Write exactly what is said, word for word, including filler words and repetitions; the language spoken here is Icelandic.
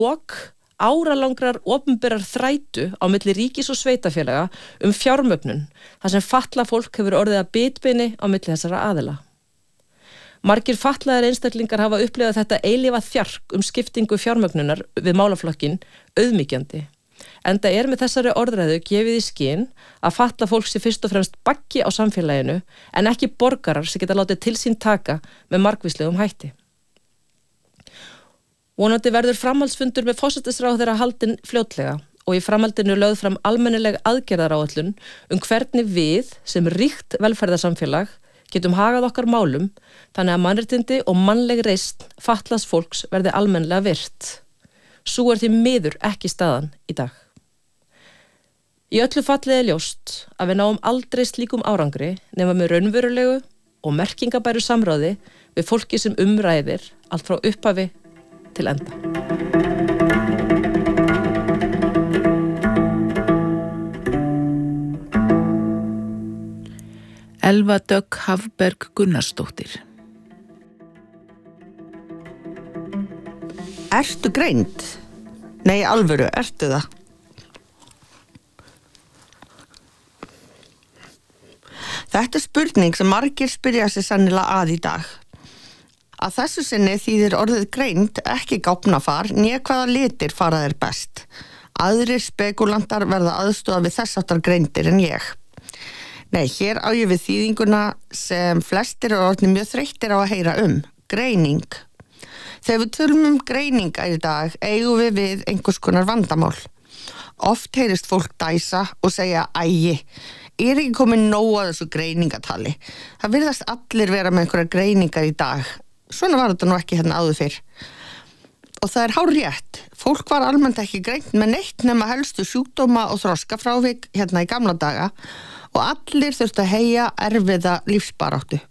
og áralangrar opinberar þrætu á milli ríkis og sveitafélaga um fjármögnun, þar sem fatlað fólk hefur orðið að bitbeini á milli þessara aðila. Margir fatlaðir einstaklingar hafa upplifað þetta eilífa þjark um skiptingu fjármögnunar við málaflokkin auðmýkjandi. Enda er með þessari orðræðu gefið í skyn að fatlað fólk sé fyrst og fremst baggi á samfélaginu en ekki borgarar sem geta látið til sín taka með margvíslegum hætti. Vonandi verður framhaldsfundur með forsætisráðherra haldinn fljótlega og í framhaldinu lögð fram almennileg aðgerðaráætlun um hvernig við sem ríkt velferðarsamfélag getum hagað okkar málum þannig að mannréttindi og mannleg reisn fatlaðs fólks verði almennilega virt. Sú er því miður ekki staðan í dag. Í öllu falli er ljóst að við náum aldrei slíkum árangri nema með raunverulegu og merkingabæru samráði við fólki sem umræðir allt frá upphafi til enda. Elva Dögg Hafberg Gunnarsdóttir. Ertu greind? Nei, alvöru, ertu það? Þetta er spurning sem margir spyrja sig sennilega að í dag. Að þessu sinni þýðir orðið greind ekki gáfnafar né hvaða litir fara þér best. Aðrir spekulantar verða aðstoða við þessáttar greindir en ég. Nei, hér á ég við þýðinguna sem flestir eru orðnir mjög þreyttir á að heyra um, greining. Þegar við tölum um greiningar í dag eigum við við einhvers konar vandamál. Oft heyrist fólk dæsa og segja ægi, er ekki komin nóg að þessu greiningatali. Það virðast allir vera með einhverjar greiningar í dag. Svona var þetta nú ekki hérna áður fyrr. Og það er hárrétt. Fólk var almennt ekki greint með neitt nema helstu sjúkdóma og þroskafrávik hérna í gamla daga og allir þurftu að heyja erfiða lífsbaráttu.